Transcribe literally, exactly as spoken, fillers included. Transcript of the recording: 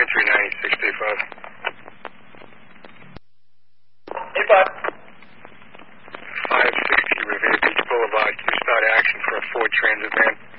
three ninety-six, day five. Hey, Bob. five sixty Revere Beach Boulevard. Can you start action for a Ford Transit van?